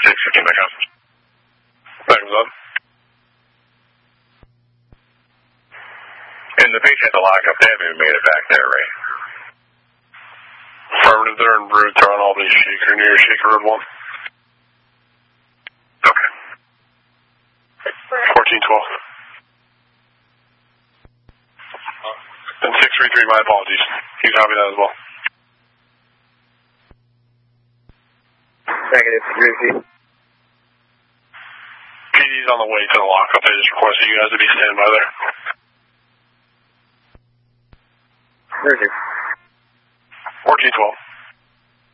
615 back up. Back up. And the patient at the lockup, they haven't even made it back there, right? Affirmative, they're en route. They're on Albany Shaker, near Shaker Road 1. Okay. 1412. And 633, my apologies. You copy that as well. Negative, repeat. PD's on the way to the lockup. They just requested you guys to be standby there. Roger. 1412.